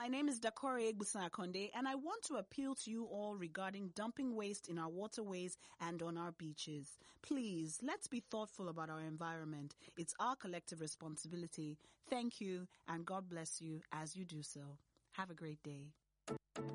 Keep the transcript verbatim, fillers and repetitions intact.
my name is Dakore Egbuson Akonde, and I want to appeal to you all regarding dumping waste in our waterways and on our beaches. Please, let's be thoughtful about our environment. It's our collective responsibility. Thank you, and God bless you as you do so. Have a great day.